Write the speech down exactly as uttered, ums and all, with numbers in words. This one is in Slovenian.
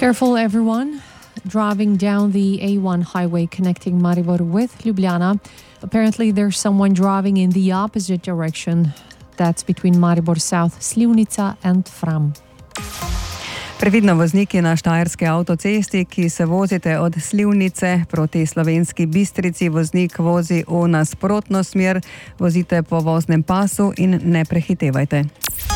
Careful everyone, driving down the A one highway connecting Maribor with Ljubljana. Apparently there's someone driving in the opposite direction. That's between Maribor South, Slivnica and Fram. Previdno vozniki na štajerski avtocesti, ki se vozite od Slivnice proti Slovenski Bistrici, voznik vozi v nasprotno smer, vozite po voznem pasu in ne prehitevajte.